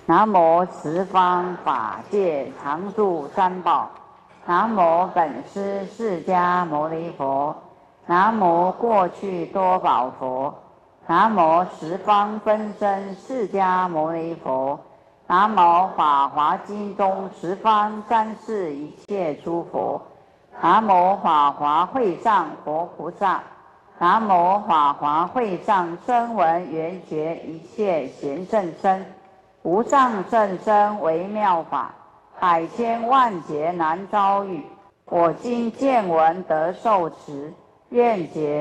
南无十方法界常住三宝。南无本师释迦牟尼佛。南无过去多宝佛。南无十方分身释迦牟尼佛。南无法华经中十方三世一切诸佛。南无法华会上佛菩萨。南无法华会上声闻缘觉一切贤圣身。无上甚深微妙法，百千万劫难遭遇。我今见闻得受持，愿解